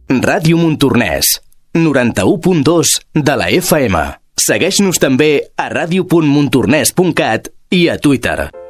Ràdio Montornès, 91.2 de la FM. Segueix-nos també a radio.montornès.cat i a Twitter.